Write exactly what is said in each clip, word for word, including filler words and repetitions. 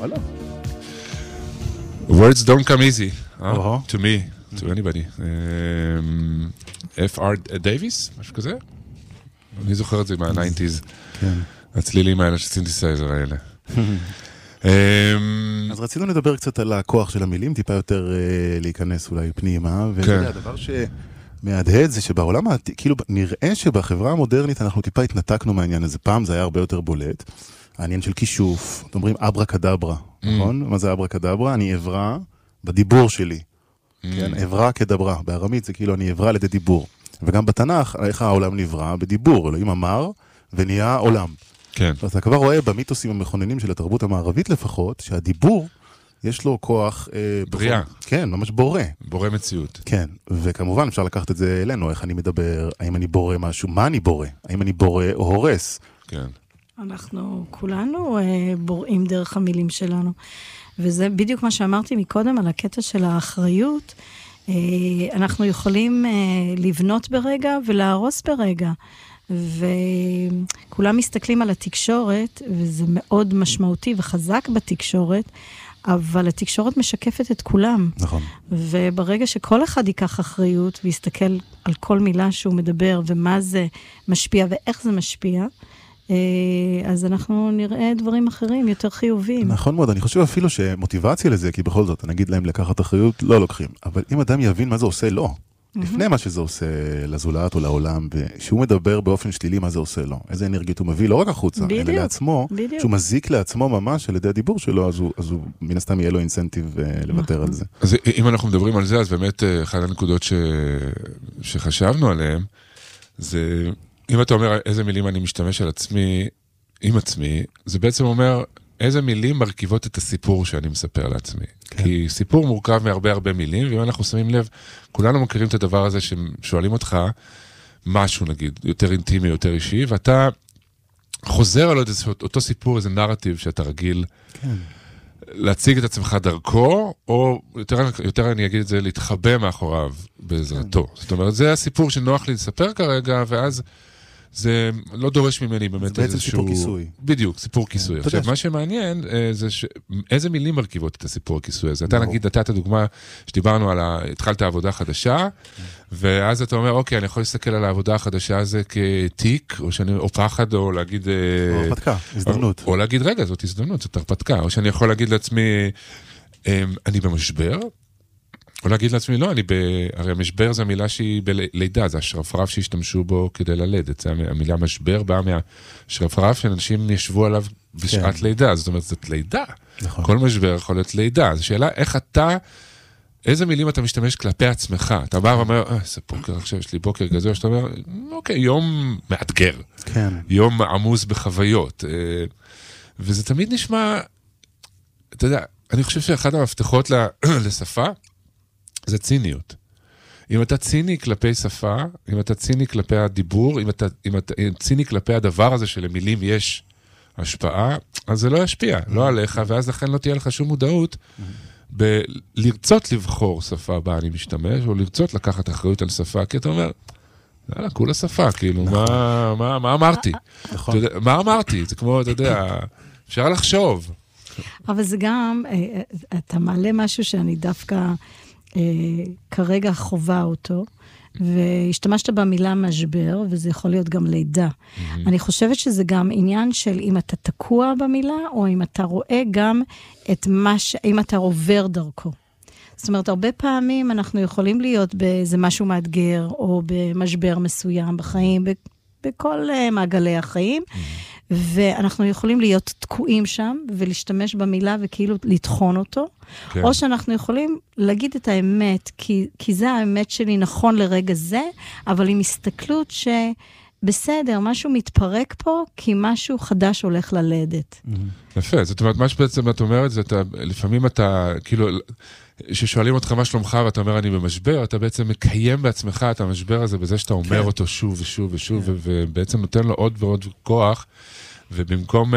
וואלה. Words don't come easy, huh? to me, to anybody. F R Davis, משהו כזה? אני זוכר את זה מה-תשעים. כן. הצלילים האלה של סינתסייזר האלה. אז רצינו לדבר קצת על הכוח של המילים, טיפה יותר להיכנס אולי פנימה, והדבר שמהדהד זה שבעולם, כאילו נראה שבחברה המודרנית אנחנו טיפה התנתקנו מהעניין הזה, פעם זה היה הרבה יותר בולט, העניין של כישוף, אתם אומרים אברה קדברה, נכון? מה זה אברה קדברה? אני עברה בדיבור שלי, כן? עברה כדברה, בארמית זה כאילו אני עברה על ידי דיבור, וגם בתנ"ך, איך העולם נברא? בדיבור, אלוהים אמר ונהיה עולם. כן. אתה כבר רואה במיתוסים המכוננים של התרבות המערבית לפחות, שהדיבור יש לו כוח... בריאה. בכל... כן, ממש בורא. בורא מציאות. כן, וכמובן אפשר לקחת את זה אלינו, איך אני מדבר, האם אני בורא משהו, מה אני בורא, האם אני בורא או הורס. כן. אנחנו כולנו בוראים דרך המילים שלנו, וזה בדיוק מה שאמרתי מקודם על הקטע של האחריות, אנחנו יכולים לבנות ברגע ולהרוס ברגע, וכולם מסתכלים על התקשורת, וזה מאוד משמעותי וחזק בתקשורת, אבל התקשורת משקפת את כולם. נכון. וברגע שכל אחד ייקח אחריות, ויסתכל על כל מילה שהוא מדבר, ומה זה משפיע ואיך זה משפיע, אז אנחנו נראה דברים אחרים, יותר חיוביים. נכון מאוד, אני חושב אפילו שמוטיבציה לזה, כי בכל זאת, אני אגיד להם לקחת אחריות, לא לוקחים. אבל אם אדם יבין מה זה עושה, לא. לפני מה שזה עושה לזולת או לעולם, שהוא מדבר באופן שלילי מה זה עושה לו, איזה אנרגיות הוא מביא, לא רק החוצה, אלא לעצמו, שהוא מזיק לעצמו ממש על ידי הדיבור שלו, אז הוא מן הסתם יהיה לו אינסנטיב לוותר על זה. אז אם אנחנו מדברים על זה, אז באמת אחת הנקודות שחשבנו עליהן, זה אם אתה אומר איזה מילים אני משתמש על עצמי, עם עצמי, זה בעצם אומר איזה מילים מרכיבות את הסיפור שאני מספר לעצמי. כן. כי סיפור מורכב מהרבה הרבה מילים, ואם אנחנו שמים לב, כולנו מכירים את הדבר הזה ששואלים אותך משהו, נגיד, יותר אינטימי, יותר אישי, ואתה חוזר על אותו סיפור, איזה נרטיב שאתה רגיל כן. להציג את עצמך דרכו, או יותר, יותר אני אגיד את זה, להתחבא מאחוריו בעזרתו. כן. זאת אומרת, זה הסיפור שנוח לי לספר כרגע, ואז זה לא דורש ממני באמת איזשהו... זה בעצם סיפור כיסוי. בדיוק, סיפור כיסוי. עכשיו, מה שמעניין זה איזה מילים מרכיבות את הסיפור הכיסוי הזה. אתה נגיד, אתה את הדוגמה שדיברנו על התחלת העבודה החדשה, ואז אתה אומר, אוקיי, אני יכול להסתכל על העבודה החדשה הזה כתיק, או פחד, או להגיד... או הרפתקה, הזדמנות. או להגיד, רגע, זאת הזדמנות, זאת הרפתקה. או שאני יכול להגיד לעצמי, אני במשבר, או להגיד לעצמי, לא, אני ב... הרי המשבר זה המילה שהיא בלידה, זה השרפרף שהשתמשו בו כדי ללדת. זה המילה משבר באה מהשרפרף שאנשים ישבו עליו בשעת כן. לידה. זאת אומרת, זאת לידה. נכון. כל משבר יכול להיות לידה. אז השאלה, איך אתה, איזה מילים אתה משתמש כלפי עצמך? אתה בא ואומר, אה, זה בוקר, עכשיו יש לי בוקר כזה, שאתה אומר, אוקיי, יום מאתגר. כן. יום עמוס בחוויות. וזה תמיד נשמע, אתה יודע, אני חושב שאחד המפתחות לשפה, זה ציניות. אם אתה ציני כלפי שפה, אם אתה ציני כלפי הדיבור, אם אתה, אם אתה ציני כלפי הדבר הזה שלמילים יש השפעה, אז זה לא ישפיע, לא עליך, ואז לכן לא תהיה לך שום מודעות בלרצות לבחור שפה בה אני משתמש, או לרצות לקחת אחריות על שפה, כי אתה אומר, יאללה, כולה שפה, כאילו, מה, מה, מה אמרתי? נכון. אתה יודע, מה אמרתי? זה כמו, אתה יודע, אפשר לחשוב. אבל זה גם, אתה מעלה משהו שאני דווקא כרגע חובה אותו, והשתמשת במילה משבר, וזה יכול להיות גם לידה. אני חושבת שזה גם עניין של אם אתה תקוע במילה, או אם אתה רואה גם את מה ש... אם אתה עובר דרכו. זאת אומרת, הרבה פעמים אנחנו יכולים להיות באיזה משהו מאתגר, או במשבר מסוים בחיים, בכל מעגלי החיים, ואנחנו יכולים להיות תקועים שם, ולהשתמש במילה וכאילו לטחון אותו, כן. או שאנחנו יכולים להגיד את האמת, כי, כי זה האמת שלי נכון לרגע זה, אבל עם הסתכלות שבסדר, משהו מתפרק פה, כי משהו חדש הולך ללדת. יפה, זאת אומרת, מה שבעצם את אומרת, זה אתה, לפעמים אתה, כאילו, ששואלים אותך מה שלומך, ואתה אומר אני במשבר, אתה בעצם מקיים בעצמך את המשבר הזה, בזה שאתה אומר כן. אותו שוב ושוב ושוב, כן. ובעצם נותן לו עוד ועוד כוח, ובמקום אה,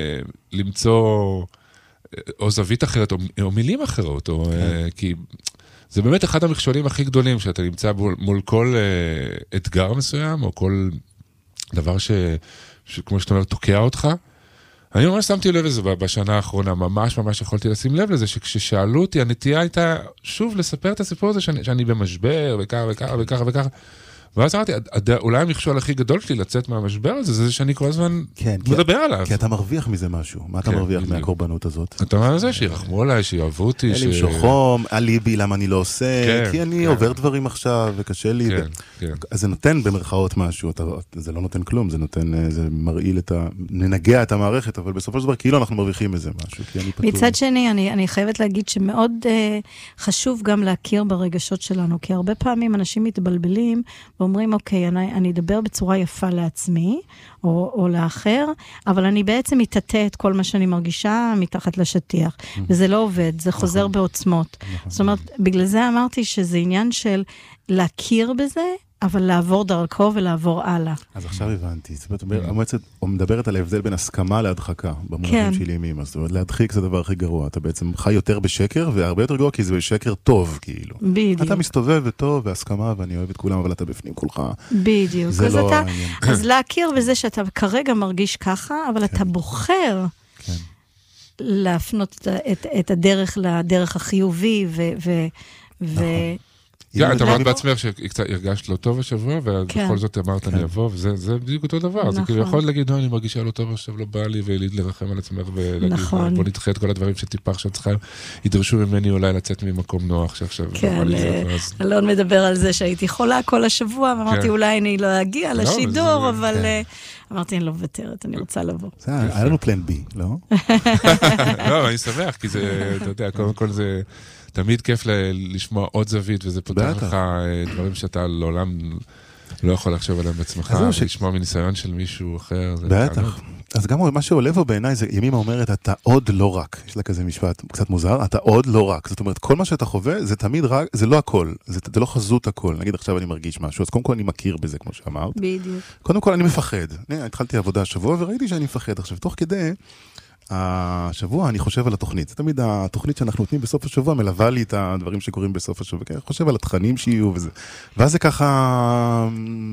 למצוא או זווית אחרת, או, או מילים אחרות, או, כן. אה, כי זה באמת אחד המכשולים הכי גדולים, שאתה נמצא מול, מול כל אה, אתגר מסוים, או כל דבר ש, שכמו שאתה אומר, תוקע אותך, אני ממש שמתי לב לזה בשנה האחרונה, ממש ממש יכולתי לשים לב לזה, שכששאלו אותי, הנטייה הייתה שוב לספר את הסיפור הזה, שאני, שאני במשבר, וככה וככה וככה וככה, ואז אמרתי, אולי המכשול הכי גדול שלי לצאת מהמשבר הזה, זה שאני כל הזמן כן, מדבר עליו. כי אתה מרוויח מזה משהו. מה אתה כן, מרוויח בדיוק. מהקורבנות הזאת? אתה אומר לזה, שירחמו עליי, שיאהבו אותי. אין לי ש... שוחום, אליבי, למה אני לא עושה, כן, כי אני כן. עובר דברים עכשיו, וקשה לי. כן, ו... כן. אז זה נותן במרכאות משהו, אתה... זה לא נותן כלום, זה נותן, זה מרעיל את ה... ננגע את המערכת, אבל בסופו של דבר, כאילו אנחנו מרוויחים מזה משהו, כי אני פתור. מצד שני, אני, אני חייבת להגיד שמאוד אה, חשוב גם להכיר ברגשות שלנו, כי הרבה פעמים אנשים מתבלבלים, ואומרים, אוקיי, אני, אני אדבר בצורה יפה לעצמי, או, או לאחר, אבל אני בעצם מתעטה את כל מה שאני מרגישה מתחת לשטיח, וזה לא עובד, זה חוזר בעוצמות. זאת אומרת, בגלל זה אמרתי שזה עניין של להכיר בזה, אבל לעבור דרכו ולעבור הלאה. אז עכשיו הבנתי. זאת אומרת, המועצת מדברת על ההבדל בין הסכמה להדחקה, במונחים שלי עם אמא. זאת אומרת, להדחיק זה הדבר הכי גרוע. אתה בעצם חי יותר בשקר, והרבה יותר גרוע, כי זה בשקר טוב, כאילו. בדיוק. אתה מסתובב וטוב, והסכמה, ואני אוהב את כולם, אבל אתה בפנים כולך. בדיוק. זה לא העניין. אז להכיר בזה שאתה כרגע מרגיש ככה, אבל אתה בוחר להפנות את הדרך לדרך החיובי, ו... אתה אמרת בעצמך שקצת הרגשת לא טוב השבוע, ובכל זאת אמרת אני אבוא, וזה בדיוק אותו דבר. זה כאילו יכול להגיד, אני מרגישה לא טוב עכשיו, לא בא לי, ולרחם על עצמך, ולהגיד, בוא נדחה את כל הדברים שטיפה עכשיו צריכה, ידרשו ממני אולי לצאת ממקום נוח, שעכשיו... כן, אלון מדבר על זה שהייתי חולה כל השבוע, ואמרתי, אולי אני לא אגיע לשידור, אבל אמרתי, אני לא מוותרת, אני רוצה לבוא. היה לנו פלן בי, לא? לא, אני שמח, כי זה, אתה יודע, קודם כל זה... תמיד כיף לשמוע עוד זווית, וזה פותח לך דברים שאתה לעולם לא יכול לחשוב עליהם בעצמך, לשמוע מניסיון של מישהו אחר. בטח. אז גם מה שעולה פה בעיניי, זה ימימה אומרת, אתה עוד לא רק. יש לה כזה משפט קצת מוזר, אתה עוד לא רק. זאת אומרת, כל מה שאתה חווה, זה תמיד רק, זה לא הכל. זה לא חזות הכל. נגיד עכשיו אני מרגיש משהו, אז קודם כל אני מכיר בזה, כמו שאמרת. בדיוק. קודם כל אני מפחד. התחלתי עבודה השבוע וראיתי שאני מפחד. עכשיו, תוך כדי השבוע אני חושב על התוכנית. זה תמיד התוכנית שאנחנו נותנים בסוף השבוע, מלווה לי את הדברים שקורים בסוף השבוע, אני חושב על התכנים שיהיו וזה. ואז זה ככה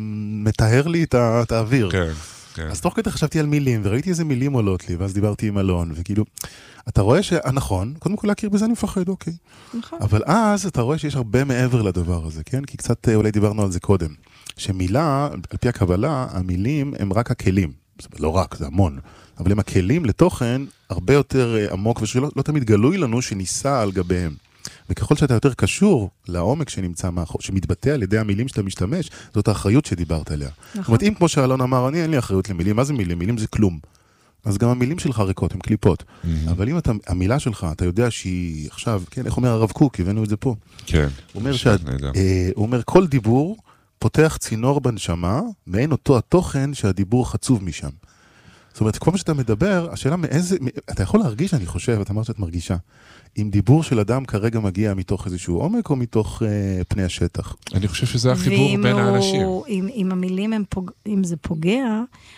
מתאר לי את האוויר. כן, כן. אז תוך כדי חשבתי על מילים, וראיתי איזה מילים עולות לי, ואז דיברתי עם אלון, וכאילו, אתה רואה שנכון, קודם כל להכיר בזה אני מפחד, אוקיי. נכון. אבל אז אתה רואה שיש הרבה מעבר לדבר הזה, כן? כי קצת אולי דיברנו על זה קודם. שמילה, על פי הקבלה, המילים הם רק הכלים. לא רק, זה המון. אבל הם הכלים לתוכן הרבה יותר עמוק, ושלא לא תמיד גלוי לנו שניסה על גביהם. וככל שאתה יותר קשור לעומק שנמצא מאחור, שמתבטא על ידי המילים שאתה משתמש, זאת האחריות שדיברת עליה. נכון. זאת אומרת, אם כמו שאלון אמר, אני אין לי אחריות למילים, מה זה מילים? מילים זה כלום. אז גם המילים שלך ריקות, הן קליפות. Mm-hmm. אבל אם אתה, המילה שלך, אתה יודע שהיא עכשיו, כן, איך אומר הרב קוק, הבאנו את זה פה. כן. הוא אומר, שאת, אה, הוא אומר, כל דיבור פותח צינור בנשמה, מעין אותו התוכן שהדיבור חצוב משם. זאת אומרת, כל מה שאתה מדבר, השאלה מאיזה, אתה יכול להרגיש, אני חושב, אתה אמרת שאת מרגישה, אם דיבור של אדם כרגע מגיע מתוך איזשהו עומק, או מתוך אה, פני השטח. אני חושב שזה החיבור בין האנשים. אם, אם המילים הם פוג... אם זה פוגע,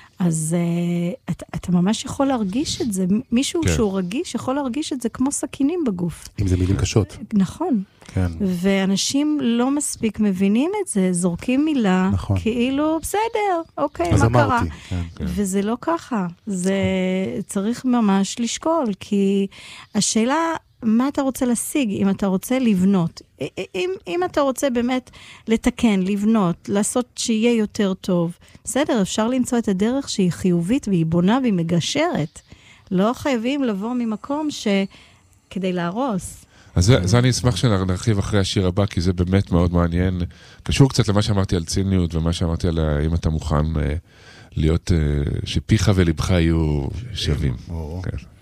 אז uh, אתה, אתה ממש יכול להרגיש את זה. מישהו כן. שהוא רגיש, יכול להרגיש את זה כמו סכינים בגוף. אם זה מילים קשות. נכון. כן. ואנשים לא מספיק מבינים את זה, זורקים מילה, נכון. כאילו, בסדר, אוקיי, מה אמרתי. קרה? כן, כן. וזה לא ככה. זה צריך ממש לשקול, כי השאלה... מה אתה רוצה להשיג, אם אתה רוצה לבנות. אם, אם אתה רוצה באמת לתקן, לבנות, לעשות שיהיה יותר טוב, בסדר, אפשר למצוא את הדרך שהיא חיובית והיא בונה והיא מגשרת. לא חייבים לבוא ממקום שכדי להרוס. אז זה, זה אני אשמח שנרחיב אחרי השיר הבא, כי זה באמת מאוד מעניין. קשור קצת למה שאמרתי על ציניות, ומה שאמרתי על אם אתה מוכן להיות, שפיך ולבך יהיו שווים. כן.